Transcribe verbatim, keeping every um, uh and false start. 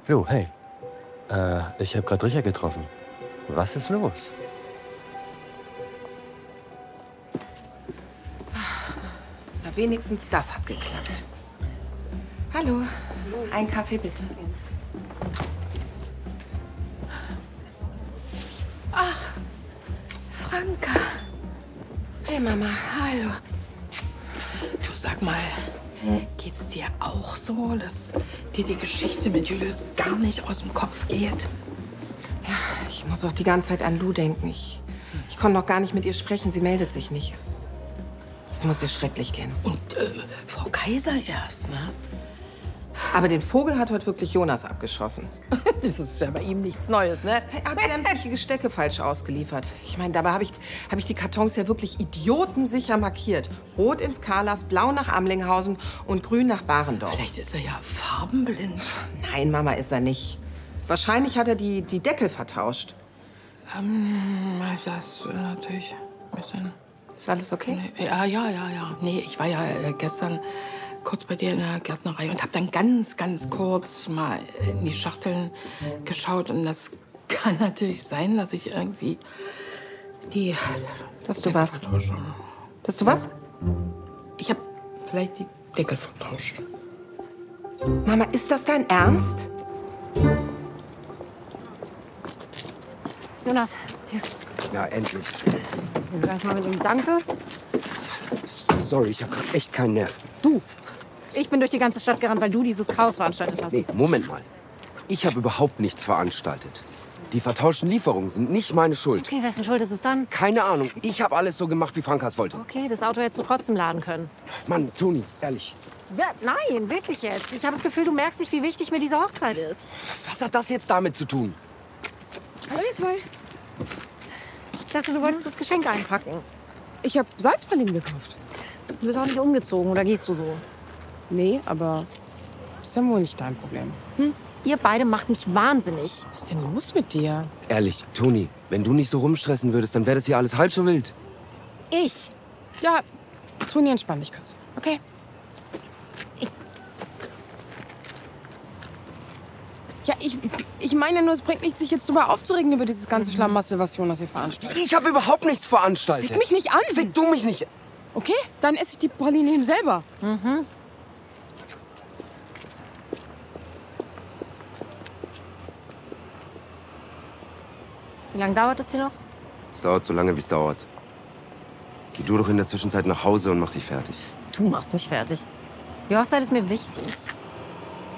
Lu, hey. Äh, ich habe gerade Richard getroffen. Was ist los? Na, wenigstens das hat geklappt. Hallo. Ein Kaffee bitte. Ach, Franka. Hey, Mama. Hallo. Du, sag mal, geht's dir auch so, dass dir die Geschichte mit Julius gar nicht aus dem Kopf geht? Ja, ich muss auch die ganze Zeit an Lu denken. Ich, ich konnte noch gar nicht mit ihr sprechen. Sie meldet sich nicht. Es, es muss ihr schrecklich gehen. Und äh, Frau Kaiser erst, ne? Aber den Vogel hat heute wirklich Jonas abgeschossen. Das ist ja bei ihm nichts Neues, ne? Er hat sämtliche Gestecke falsch ausgeliefert. Ich meine, dabei habe ich, hab ich die Kartons ja wirklich idiotensicher markiert. Rot ins Karlas, blau nach Amlinghausen und grün nach Barendorf. Vielleicht ist er ja farbenblind. Nein, Mama, ist er nicht. Wahrscheinlich hat er die, die Deckel vertauscht. Ähm, das ist natürlich ein bisschen... Ist alles okay? Nee, ja, ja, ja, ja. Nee, ich war ja äh, gestern kurz bei dir in der Gärtnerei und habe dann ganz, ganz kurz mal in die Schachteln geschaut. Und das kann natürlich sein, dass ich irgendwie die... Dass du was? Dass du was? Ich habe vielleicht die Deckel vertauscht. Mama, ist das dein Ernst? Jonas, hier. Ja, endlich. Erstmal mit dem Danke. Sorry, ich habe gerade echt keinen Nerv. Du, ich bin durch die ganze Stadt gerannt, weil du dieses Chaos veranstaltet hast. Nee, Moment mal. Ich habe überhaupt nichts veranstaltet. Die vertauschten Lieferungen sind nicht meine Schuld. Okay, wessen Schuld ist es dann? Keine Ahnung. Ich habe alles so gemacht, wie Frankas wollte. Okay, das Auto hättest du trotzdem laden können. Mann, Toni, ehrlich. Ja, nein, wirklich jetzt. Ich habe das Gefühl, du merkst nicht, wie wichtig mir diese Hochzeit ist. Was hat das jetzt damit zu tun? Hallo ihr zwei. Ich dachte, du wolltest das Geschenk einpacken. Ich habe Salzpralinen gekauft. Du bist auch nicht umgezogen, oder gehst du so? Nee, aber das ist ja wohl nicht dein Problem. Hm? Ihr beide macht mich wahnsinnig. Was ist denn los mit dir? Ehrlich, Toni, wenn du nicht so rumstressen würdest, dann wäre das hier alles halb so wild. Ich? Ja, Toni, entspann dich kurz. Okay? Ich... Ja, ich, ich meine nur, es bringt nichts, sich jetzt drüber aufzuregen über dieses ganze Mhm. Schlamassel, was Jonas hier veranstaltet. Ich habe überhaupt nichts veranstaltet. Sieg mich nicht an! Sieg du mich nicht. Okay, dann esse ich die Pralinen eben selber. Mhm. Wie lange dauert das hier noch? Es dauert so lange, wie es dauert. Geh du doch in der Zwischenzeit nach Hause und mach dich fertig. Du machst mich fertig. Die Hochzeit ist mir wichtig.